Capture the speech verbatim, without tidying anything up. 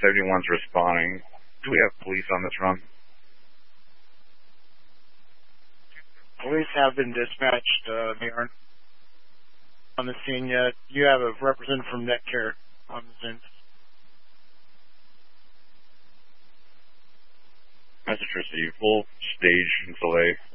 seventy-one's responding. Do we have police on this run? Police have been dispatched. Uh, they aren't on the scene yet. You have a representative from NetCare on the scene. Message received. Full stage delay.